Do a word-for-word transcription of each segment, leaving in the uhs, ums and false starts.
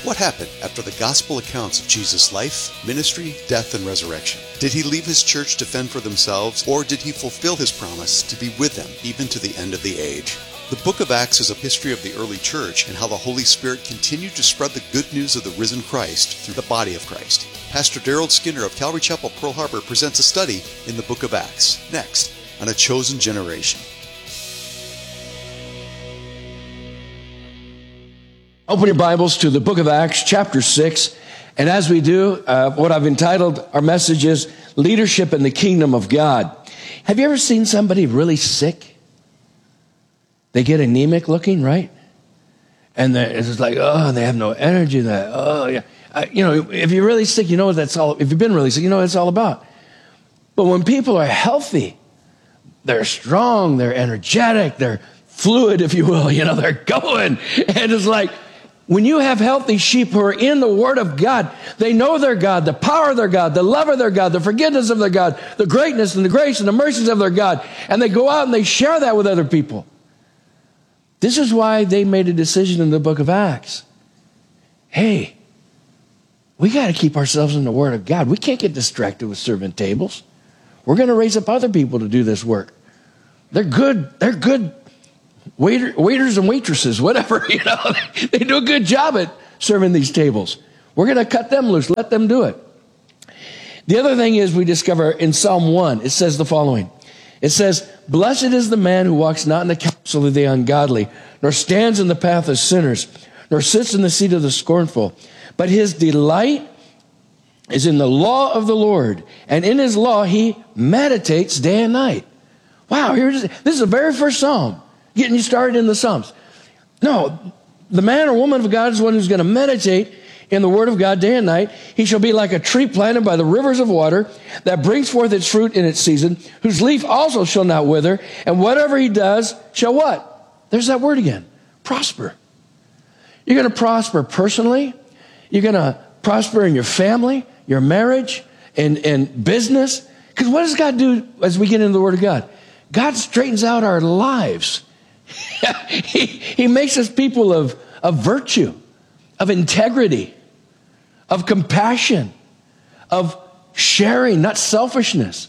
What happened after the gospel accounts of Jesus' life, ministry, death, and resurrection? Did he leave his church to fend for themselves, or did he fulfill his promise to be with them even to the end of the age? The book of Acts is a history of the early church and how the Holy Spirit continued to spread the good news of the risen Christ through the body of Christ. Pastor Daryl Skinner of Calvary Chapel, Pearl Harbor presents a study in the book of Acts, next on A Chosen Generation. Open your Bibles to the book of Acts, chapter six. And as we do, uh, what I've entitled our message is Leadership in the Kingdom of God. Have you ever seen somebody really sick? They get anemic looking, right? And it's just like, oh, they have no energy. That, oh, yeah. Uh, you know, if you're really sick, you know what that's all. If you've been really sick, you know what it's all about. But when people are healthy, they're strong, they're energetic, they're fluid, if you will. You know, they're going. And it's like, when you have healthy sheep who are in the Word of God, they know their God, the power of their God, the love of their God, the forgiveness of their God, the greatness and the grace and the mercies of their God. And they go out and they share that with other people. This is why they made a decision in the book of Acts. Hey, we got to keep ourselves in the Word of God. We can't get distracted with serving tables. We're going to raise up other people to do this work. They're good. They're good waiter, waiters and waitresses, whatever. You know, they do a good job at serving these tables. We're going to cut them loose. Let them do it. The other thing is we discover in Psalm one, it says the following. It says, "Blessed is the man who walks not in the counsel of the ungodly, nor stands in the path of sinners, nor sits in the seat of the scornful. But his delight is in the law of the Lord, and in his law he meditates day and night." Wow, here it is. This is the very first psalm, getting you started in the Psalms. No, the man or woman of God is one who's going to meditate in the Word of God day and night. He shall be like a tree planted by the rivers of water that brings forth its fruit in its season, whose leaf also shall not wither, and whatever he does shall what? There's that word again. Prosper. You're going to prosper personally. You're going to prosper in your family, your marriage, and, and business. Because what does God do as we get into the Word of God? God straightens out our lives. he, he makes us people of, of virtue, of integrity, of compassion, of sharing, not selfishness.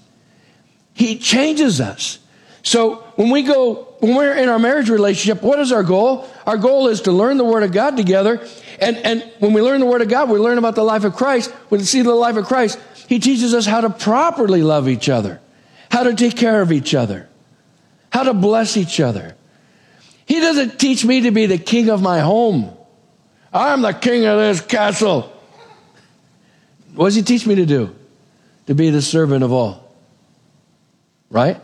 He changes us. So when we go, when we're in our marriage relationship, what is our goal? Our goal is to learn the Word of God together. And, and when we learn the Word of God, we learn about the life of Christ. When we see the life of Christ, He teaches us how to properly love each other, how to take care of each other, how to bless each other. He doesn't teach me to be the king of my home. I'm the king of this castle. What does he teach me to do? To be the servant of all. Right?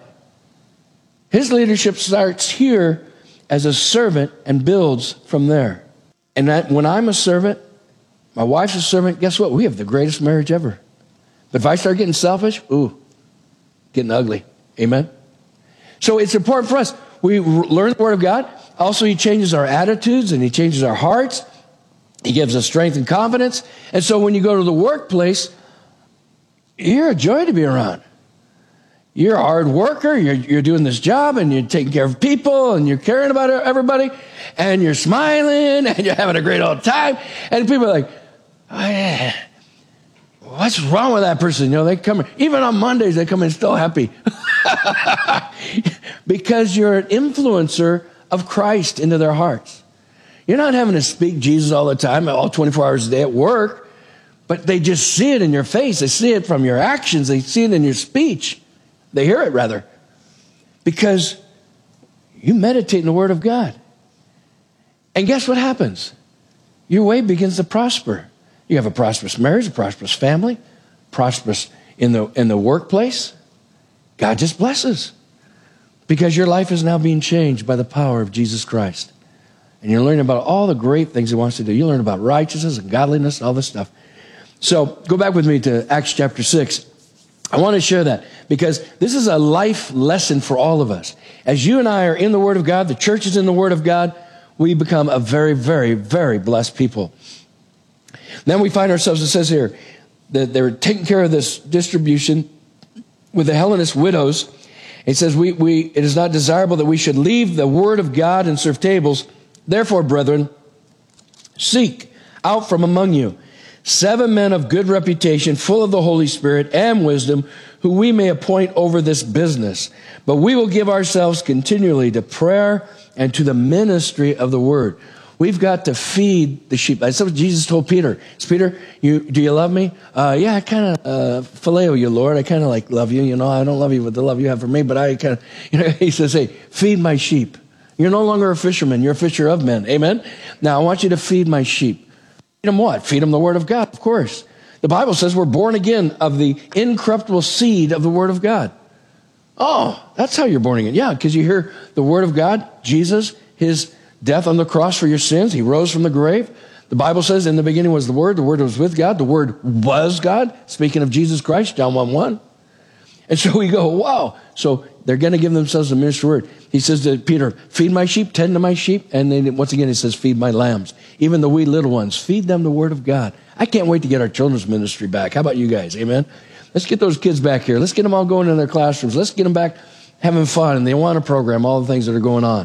His leadership starts here as a servant and builds from there. And that, when I'm a servant, my wife's a servant, guess what? We have the greatest marriage ever. But if I start getting selfish, ooh, getting ugly. Amen? So it's important for us. We learn the Word of God. Also, He changes our attitudes and He changes our hearts. He gives us strength and confidence. And so when you go to the workplace, you're a joy to be around. You're a hard worker. You're, you're doing this job and you're taking care of people and you're caring about everybody and you're smiling and you're having a great old time. And people are like, oh, yeah. What's wrong with that person? You know, they come in, even on Mondays, they come in still happy. Because you're an influencer of Christ into their hearts. You're not having to speak Jesus all the time, all twenty-four hours a day at work, but they just see it in your face. They see it from your actions. They see it in your speech. They hear it, rather. Because you meditate in the Word of God. And guess what happens? Your way begins to prosper. You have a prosperous marriage, a prosperous family, prosperous in the, in the workplace. God just blesses. Because your life is now being changed by the power of Jesus Christ. And you're learning about all the great things He wants to do. You learn about righteousness and godliness and all this stuff. So go back with me to Acts chapter six. I want to share that because this is a life lesson for all of us. As you and I are in the Word of God, the church is in the Word of God, we become a very, very, very blessed people. Then we find ourselves, it says here, that they were taking care of this distribution with the Hellenist widows. It says, we, we, it is not desirable that we should leave the Word of God and serve tables. Therefore, brethren, seek out from among you seven men of good reputation, full of the Holy Spirit and wisdom, who we may appoint over this business. But we will give ourselves continually to prayer and to the ministry of the word. We've got to feed the sheep. That's what Jesus told Peter. It's, Peter, you, do you love me? Uh, yeah, I kind of uh, phileo you, Lord. I kind of like love you. You know, I don't love you with the love you have for me, but I kind of, you know, he says, hey, feed my sheep. You're no longer a fisherman. You're a fisher of men. Amen? Now, I want you to feed my sheep. Feed them what? Feed them the word of God, of course. The Bible says we're born again of the incorruptible seed of the word of God. Oh, that's how you're born again. Yeah, because you hear the word of God, Jesus, his death on the cross for your sins. He rose from the grave. The Bible says in the beginning was the Word. The Word was with God. The Word was God. Speaking of Jesus Christ, John one one. And so we go, wow. So they're going to give themselves a ministry word. He says to Peter, feed my sheep, tend to my sheep. And then once again, he says, feed my lambs. Even the wee little ones, feed them the Word of God. I can't wait to get our children's ministry back. How about you guys? Amen. Let's get those kids back here. Let's get them all going in their classrooms. Let's get them back having fun in the Awana program, all the things that are going on.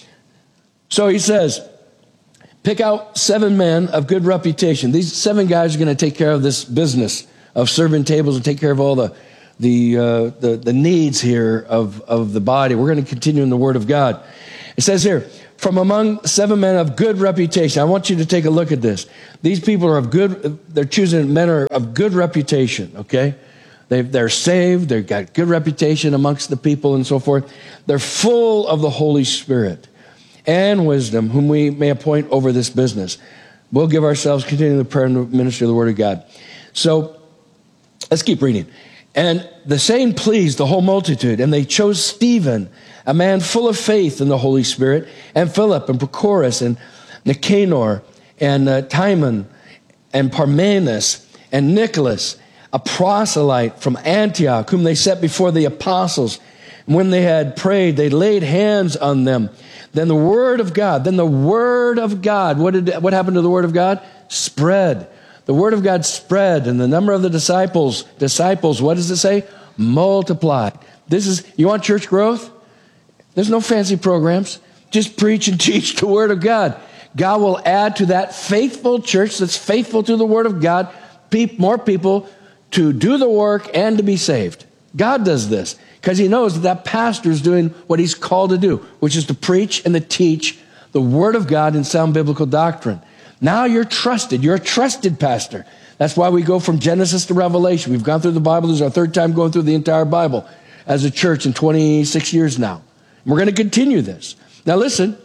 So he says, pick out seven men of good reputation. These seven guys are going to take care of this business of serving tables and take care of all the the uh, the, the needs here of, of the body. We're going to continue in the Word of God. It says here, from among seven men of good reputation. I want you to take a look at this. These people are of good, they're choosing men are of good reputation, okay? They, they're saved, they've got good reputation amongst the people and so forth. They're full of the Holy Spirit and wisdom, whom we may appoint over this business. We'll give ourselves continuing the prayer and the ministry of the Word of God. So let's keep reading. And the saying pleased the whole multitude, and they chose Stephen, a man full of faith in the Holy Spirit, and Philip, and Prochorus, and Nicanor, and uh, Timon, and Parmenas, and Nicholas, a proselyte from Antioch, whom they set before the apostles. And when they had prayed, they laid hands on them. Then the word of God, then the word of God, what did what happened to the word of God? Spread. The word of God spread, and the number of the disciples, disciples, what does it say? Multiplied. This is, you want church growth? There's no fancy programs. Just preach and teach the word of God. God will add to that faithful church that's faithful to the word of God, more people to do the work and to be saved. God does this because he knows that that pastor is doing what he's called to do, which is to preach and to teach the word of God in sound biblical doctrine. Now you're trusted. You're a trusted pastor. That's why we go from Genesis to Revelation. We've gone through the Bible. This is our third time going through the entire Bible as a church in twenty-six years now. We're going to continue this. Now listen,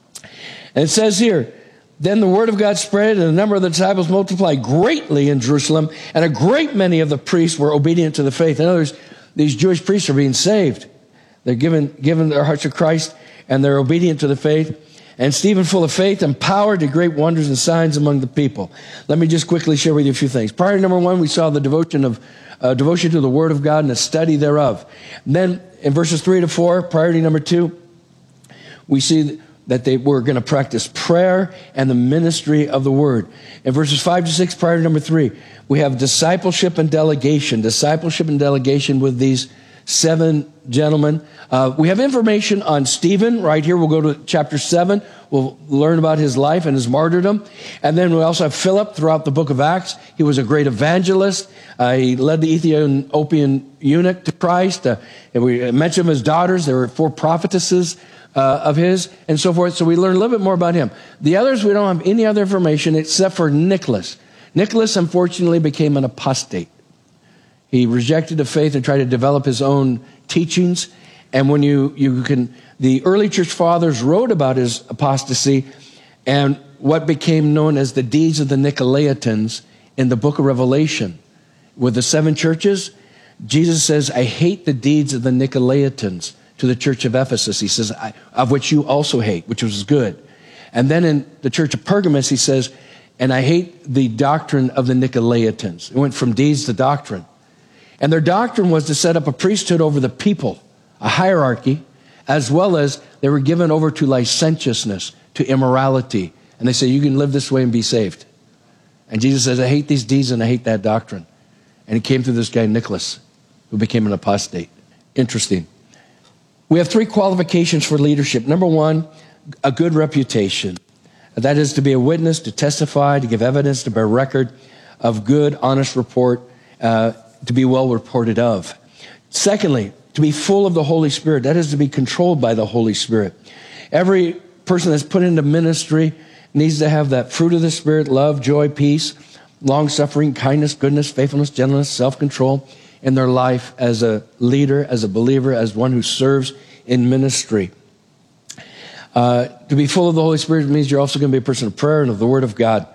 and it says here, then the word of God spread, and the number of the disciples multiplied greatly in Jerusalem, and a great many of the priests were obedient to the faith. In other words, these Jewish priests are being saved. They're given, given their hearts to Christ, and they're obedient to the faith. And Stephen, full of faith and power, did great wonders and signs among the people. Let me just quickly share with you a few things. Priority number one, we saw the devotion of uh, devotion to the Word of God and the study thereof. And then in verses three to four, priority number two, we see that they were going to practice prayer and the ministry of the Word. In verses five to six, priority number three, we have discipleship and delegation. Discipleship and delegation with these seven gentlemen. Uh, we have information on Stephen right here. We'll go to chapter seven. We'll learn about his life and his martyrdom. And then we also have Philip throughout the book of Acts. He was a great evangelist. Uh, he led the Ethiopian eunuch to Christ. Uh, and we mentioned his daughters. There were four prophetesses uh, of his and so forth. So we learn a little bit more about him. The others, we don't have any other information except for Nicholas. Nicholas, unfortunately, became an apostate. He rejected the faith and tried to develop his own teachings. And when you, you can, the early church fathers wrote about his apostasy and what became known as the deeds of the Nicolaitans in the book of Revelation. With the seven churches, Jesus says, I hate the deeds of the Nicolaitans to the church of Ephesus. He says, of which you also hate, which was good. And then in the church of Pergamos, he says, and I hate the doctrine of the Nicolaitans. It went from deeds to doctrine. And their doctrine was to set up a priesthood over the people, a hierarchy, as well as they were given over to licentiousness, to immorality. And they say, you can live this way and be saved. And Jesus says, I hate these deeds and I hate that doctrine. And he came through this guy, Nicholas, who became an apostate. Interesting. We have three qualifications for leadership. Number one, a good reputation. That is to be a witness, to testify, to give evidence, to bear record of good, honest report, uh, to be well reported of. Secondly, to be full of the Holy Spirit. That is to be controlled by the Holy Spirit. Every person that's put into ministry needs to have that fruit of the Spirit: love, joy, peace, long-suffering, kindness, goodness, faithfulness, gentleness, self-control in their life as a leader, as a believer, as one who serves in ministry. Uh, to be full of the Holy Spirit means you're also going to be a person of prayer and of the Word of God.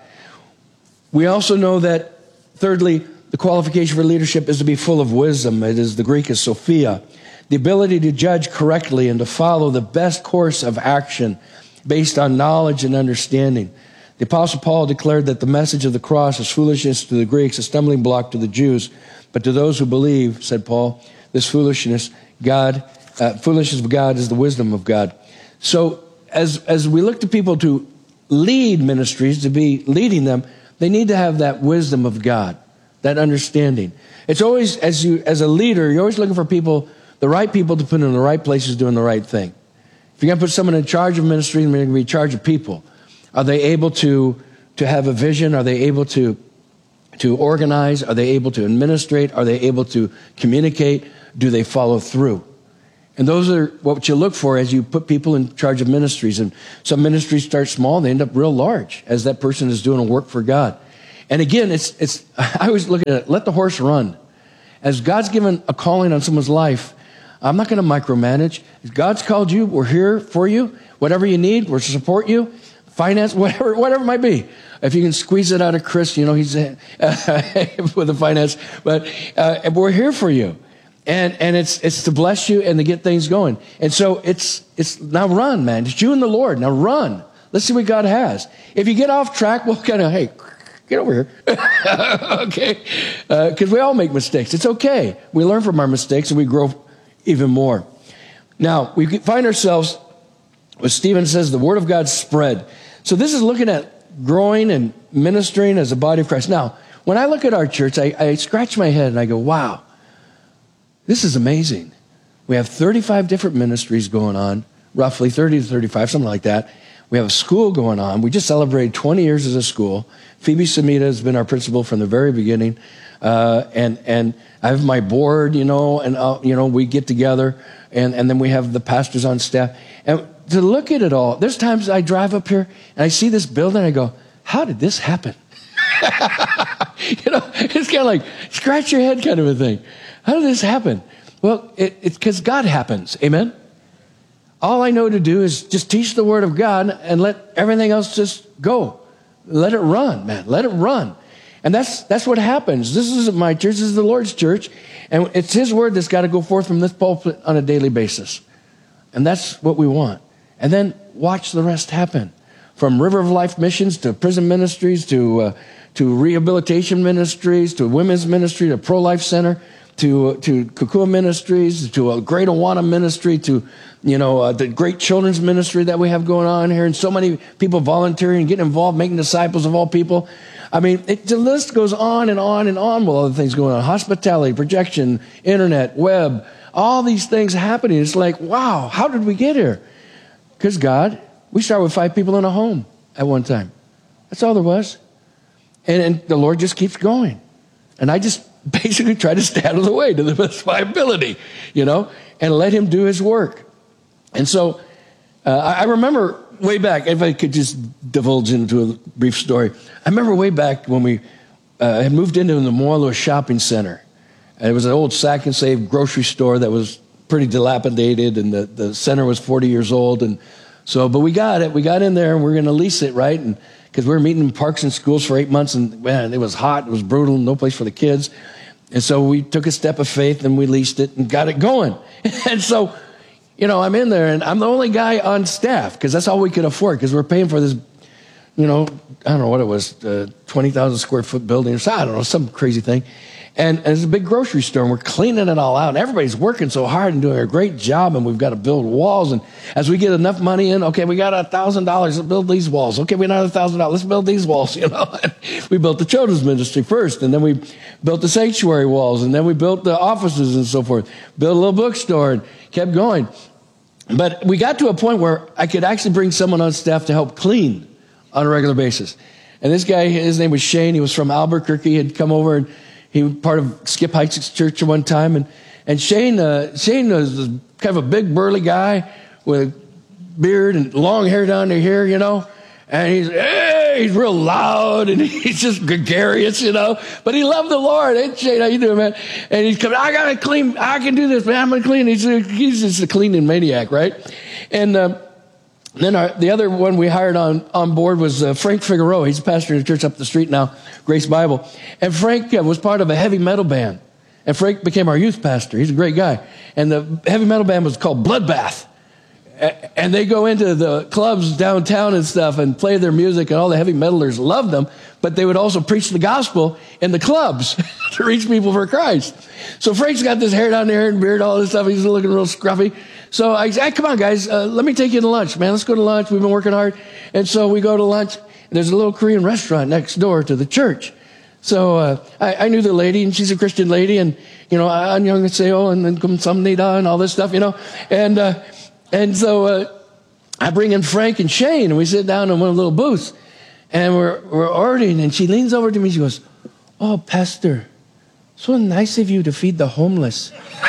We also know that, thirdly, the qualification for leadership is to be full of wisdom. It is, the Greek is Sophia. The ability to judge correctly and to follow the best course of action based on knowledge and understanding. The Apostle Paul declared that the message of the cross is foolishness to the Greeks, a stumbling block to the Jews. But to those who believe, said Paul, this foolishness, God, uh, foolishness of God is the wisdom of God. So as, as we look to people to lead ministries, to be leading them, they need to have that wisdom of God, that understanding. It's always, as you, as a leader, you're always looking for people, the right people to put in the right places doing the right thing. If you're going to put someone in charge of ministry, they're going to be in charge of people. Are they able to, to have a vision? Are they able to, to organize? Are they able to administrate? Are they able to communicate? Do they follow through? And those are what you look for as you put people in charge of ministries. And some ministries start small, they end up real large as that person is doing a work for God. And again, it's, it's, I always look at it, let the horse run. As God's given a calling on someone's life, I'm not going to micromanage. If God's called you, we're here for you. Whatever you need, we're to support you. Finance, whatever, whatever it might be. If you can squeeze it out of Chris, you know, he's uh, with the finance. But uh, we're here for you. And and it's it's to bless you and to get things going. And so it's it's now run, man. It's you and the Lord. Now run. Let's see what God has. If you get off track, we'll kind of, hey, get over here. Okay? Because uh, we all make mistakes. It's okay. We learn from our mistakes and we grow even more. Now, we find ourselves, as Stephen says, the Word of God spread. So this is looking at growing and ministering as a body of Christ. Now, when I look at our church, I, I scratch my head and I go, wow, this is amazing. We have thirty-five different ministries going on, roughly thirty to thirty-five, something like that. We have a school going on. We just celebrated twenty years as a school. Phoebe Samita has been our principal from the very beginning. Uh, and, and I have my board, you know, and, uh, you know, we get together and, and then we have the pastors on staff. And to look at it all, there's times I drive up here and I see this building and I go, how did this happen? You know, it's kind of like scratch your head kind of a thing. How did this happen? Well, it, it's because God happens. Amen? All I know to do is just teach the Word of God and let everything else just go. Let it run, man. Let it run. And that's that's what happens. This isn't my church. This is the Lord's church. And it's His Word that's got to go forth from this pulpit on a daily basis. And that's what we want. And then watch the rest happen. From River of Life missions to prison ministries to uh, to rehabilitation ministries to women's ministry to Pro-Life Center to to Kukua Ministries to a Great Awana ministry to, you know, uh, the great children's ministry that we have going on here, and so many people volunteering and getting involved, making disciples of all people. I mean, it, the list goes on and on and on with all the things going on. Hospitality, projection, internet, web, all these things happening. It's like, wow, how did we get here? Because God, we started with five people in a home at one time. That's all there was. And, and the Lord just keeps going. And I just basically try to stay out of the way to the best of my ability, you know, and let Him do His work. And so uh, I remember way back, if I could just divulge into a brief story, I remember way back when we uh, had moved into the Moalua shopping center. And it was an old Sack and Save grocery store that was pretty dilapidated, and the, the center was forty years old. And so, but we got it. We got in there, and we we're going to lease it, right? And because we were meeting in parks and schools for eight months, and man, it was hot, it was brutal, no place for the kids. And so we took a step of faith, and we leased it and got it going. And so, you know, I'm in there, and I'm the only guy on staff because that's all we could afford because we're paying for this, you know, I don't know what it was, uh, twenty thousand square foot building or so, I don't know, some crazy thing. And, and it's a big grocery store, and we're cleaning it all out. And everybody's working so hard and doing a great job, and we've got to build walls. And as we get enough money in, okay, we got one thousand dollars, let's build these walls. Okay, we got one thousand dollars, let's build these walls, you know. And we built the children's ministry first, and then we built the sanctuary walls, and then we built the offices and so forth. Built a little bookstore and kept going. But we got to a point where I could actually bring someone on staff to help clean on a regular basis. And this guy, his name was Shane. He was from Albuquerque. He had come over, and he was part of Skip Heights Church at one time. And, and Shane, uh, Shane was kind of a big, burly guy with a beard and long hair down to here, you know. And he's, hey, he's real loud, and he's just gregarious, you know. But he loved the Lord. Hey, Shane, how you doing, man? And he's coming, I got to clean. I can do this, man. I'm going to clean. He's, he's just a cleaning maniac, right? And uh, then our, the other one we hired on, on board was uh, Frank Figueroa. He's a pastor in a church up the street now, Grace Bible. And Frank uh, was part of a heavy metal band. And Frank became our youth pastor. He's a great guy. And the heavy metal band was called Bloodbath. And they go into the clubs downtown and stuff and play their music, and all the heavy metalers loved them, but they would also preach the gospel in the clubs to reach people for Christ. So Frank's got this hair down there and beard, all this stuff. He's looking real scruffy. So I said, hey, come on, guys, uh, let me take you to lunch, man. Let's go to lunch. We've been working hard. And so we go to lunch. And there's a little Korean restaurant next door to the church. So uh, I, I knew the lady, and she's a Christian lady, and, you know, annyeonghaseyo, and then kamsamnida, and all this stuff, you know. And... Uh, And so uh, I bring in Frank and Shane, and we sit down in one of the little booths, and we're, we're ordering, and she leans over to me, she goes, oh, Pastor, so nice of you to feed the homeless.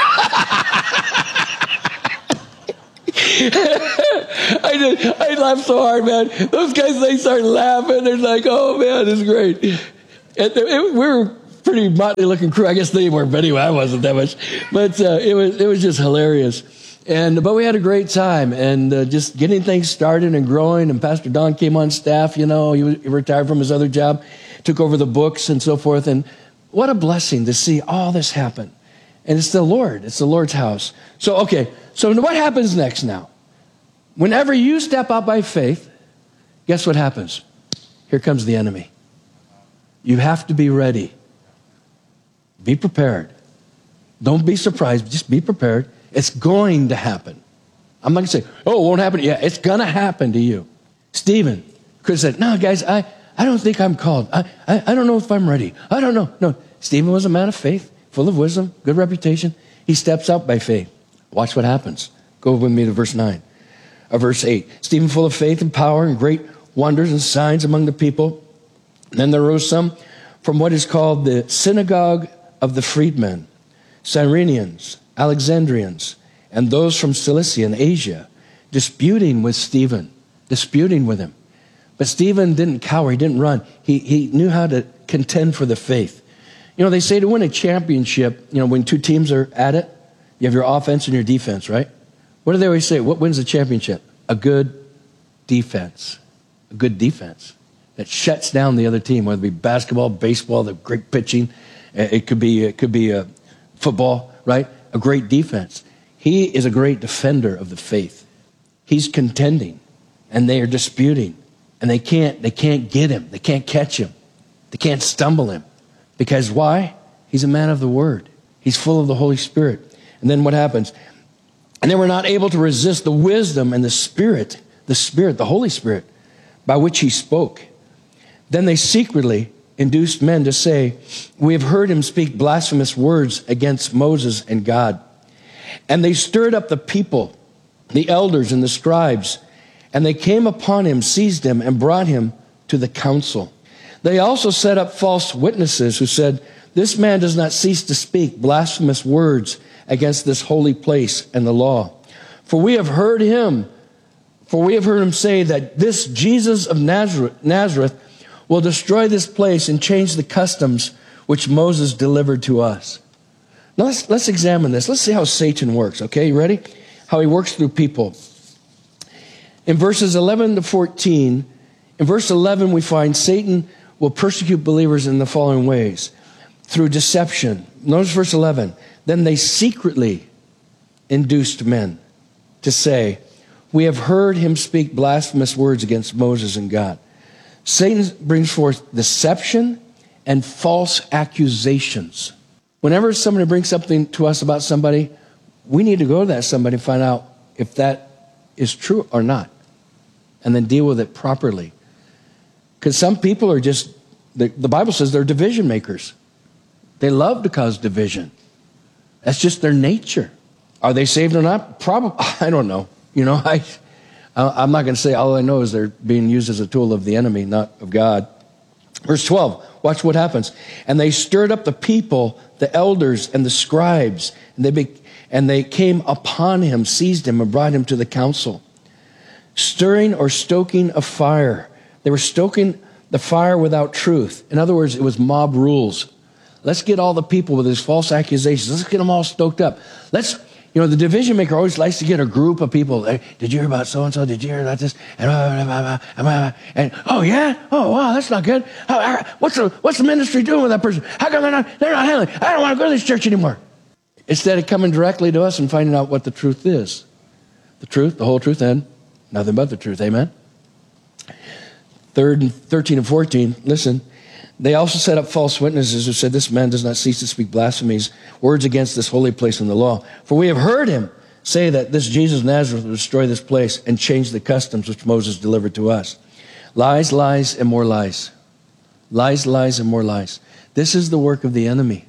I did. I laughed so hard, man. Those guys, they start laughing. They're like, oh, man, this is great. And it, it, we were pretty motley looking crew. I guess they were, but anyway, I wasn't that much. But uh, it was it was just hilarious. And but we had a great time, and uh, just getting things started and growing. And Pastor Don came on staff. You know, he, was, he retired from his other job, took over the books and so forth. And what a blessing to see all this happen. And it's the Lord. It's the Lord's house. So okay. So what happens next now? Whenever you step out by faith, guess what happens? Here comes the enemy. You have to be ready. Be prepared. Don't be surprised. Just be prepared. It's going to happen. I'm not going to say, oh, it won't happen. Yeah, it's going to happen to you. Stephen could have said, no, guys, I, I don't think I'm called. I, I, I don't know if I'm ready. I don't know. No, Stephen was a man of faith, full of wisdom, good reputation. He steps out by faith. Watch what happens. Go with me to verse nine. Or verse eight. Stephen full of faith and power and great wonders and signs among the people. And then there rose some from what is called the synagogue of the freedmen, Cyrenians, Alexandrians, and those from Cilicia and Asia, disputing with Stephen, disputing with him. But Stephen didn't cower, he didn't run. He, he knew how to contend for the faith. You know, they say to win a championship, you know, when two teams are at it, you have your offense and your defense, right? What do they always say? What wins the championship? A good defense. A good defense that shuts down the other team, whether it be basketball, baseball, the great pitching. It could be, it could be a football, right? A great defense. He is a great defender of the faith. He's contending, and they are disputing, and they can't, they can't get him. They can't catch him. They can't stumble him. Because why? He's a man of the word. He's full of the Holy Spirit. And then what happens? And they were not able to resist the wisdom and the Spirit, the Spirit, the Holy Spirit, by which he spoke. Then they secretly induced men to say, we have heard him speak blasphemous words against Moses and God. And they stirred up the people, the elders and the scribes, and they came upon him, seized him, and brought him to the council. They also set up false witnesses who said, this man does not cease to speak blasphemous words against this holy place and the law. For we have heard him, for we have heard him say that this Jesus of Nazareth, Nazareth will destroy this place and change the customs which Moses delivered to us. Now let's, let's examine this. Let's see how Satan works, okay? You ready? How he works through people. In verses eleven to fourteen, in verse eleven we find Satan will persecute believers in the following ways. Through deception. Notice verse eleven. Then they secretly induced men to say, we have heard him speak blasphemous words against Moses and God. Satan brings forth deception and false accusations. Whenever somebody brings something to us about somebody, we need to go to that somebody and find out if that is true or not, and then deal with it properly. Because some people are just, the, the Bible says they're division makers. They love to cause division. That's just their nature. Are they saved or not? Probably. I don't know. You know, I, I'm not going to say, all I know is they're being used as a tool of the enemy, not of God. Verse twelve, watch what happens. And they stirred up the people, the elders and the scribes, and they, be, and they came upon him, seized him, and brought him to the council. Stirring or stoking a fire. They were stoking the fire without truth. In other words, it was mob rules. Let's get all the people with these false accusations. Let's get them all stoked up. Let's, you know, the division maker always likes to get a group of people. Hey, did you hear about so-and-so? Did you hear about this? And, uh, and oh, yeah? Oh, wow, that's not good. How, what's the, what's the ministry doing with that person? How come they're not, they're not handling it? I don't want to go to this church anymore. Instead of coming directly to us and finding out what the truth is. The truth, the whole truth, and nothing but the truth. Amen? Third and thirteen and fourteen, listen. They also set up false witnesses who said, this man does not cease to speak blasphemies, words against this holy place in the law. For we have heard him say that this Jesus of Nazareth will destroy this place and change the customs which Moses delivered to us. Lies, lies, and more lies. Lies, lies, and more lies. This is the work of the enemy.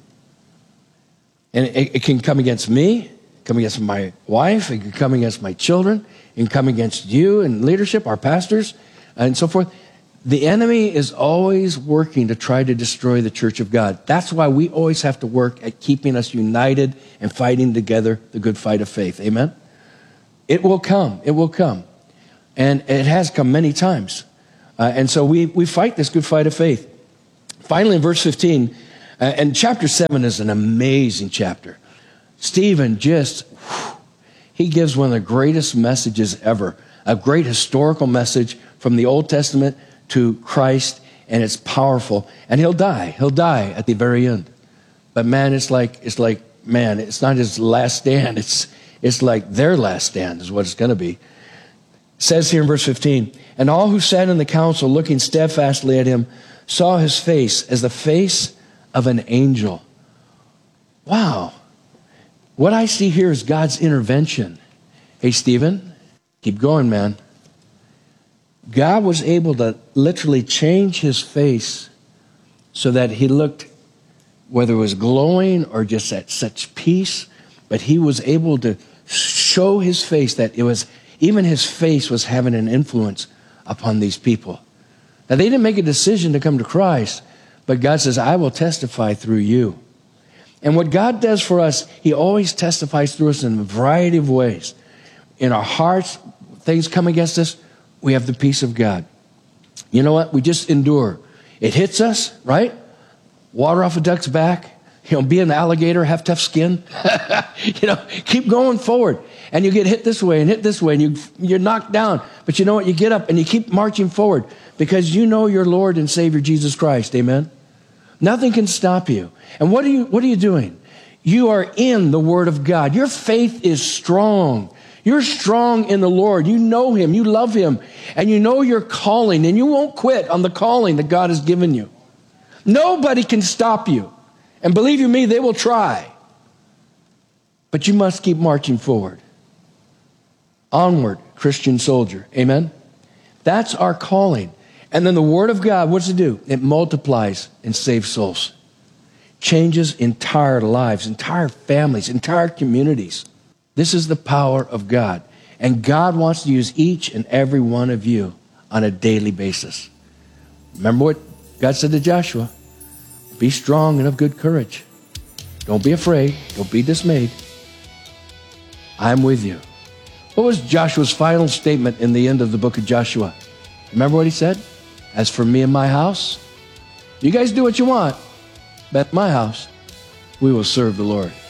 And it, it can come against me, come against my wife, it can come against my children, it can come against you and leadership, our pastors, and so forth. The enemy is always working to try to destroy the church of God. That's why we always have to work at keeping us united and fighting together the good fight of faith. Amen? It will come. It will come. And it has come many times. Uh, and so we, we fight this good fight of faith. Finally, in verse fifteen, uh, and chapter seven is an amazing chapter. Stephen just, whew, he gives one of the greatest messages ever. A great historical message from the Old Testament to Christ, and it's powerful. And he'll die. He'll die at the very end. But man, it's like, it's like, man, it's not his last stand. It's, it's like their last stand is what it's going to be. It says here in verse fifteen, and all who sat in the council looking steadfastly at him saw his face as the face of an angel. Wow. What I see here is God's intervention. Hey, Stephen, keep going, man. God was able to literally change his face so that he looked, whether it was glowing or just at such peace, but he was able to show his face that it was, even his face was having an influence upon these people. Now, they didn't make a decision to come to Christ, but God says, I will testify through you. And what God does for us, he always testifies through us in a variety of ways. In our hearts, things come against us, we have the peace of God. You know what? We just endure. It hits us, right? Water off a duck's back. You know, be an alligator, have tough skin. You know, keep going forward. And you get hit this way and hit this way, and you, you're knocked down. But you know what? You get up and you keep marching forward because you know your Lord and Savior, Jesus Christ. Amen? Nothing can stop you. And what are you, what are you doing? You are in the Word of God. Your faith is strong. You're strong in the Lord. You know him. You love him. And you know your calling. And you won't quit on the calling that God has given you. Nobody can stop you. And believe you me, they will try. But you must keep marching forward. Onward, Christian soldier. Amen? That's our calling. And then the Word of God, what does it do? It multiplies and saves souls. Changes entire lives, entire families, entire communities. This is the power of God. And God wants to use each and every one of you on a daily basis. Remember what God said to Joshua? Be strong and of good courage. Don't be afraid. Don't be dismayed. I'm with you. What was Joshua's final statement in the end of the book of Joshua? Remember what he said? As for me and my house, you guys do what you want, but at my house, we will serve the Lord.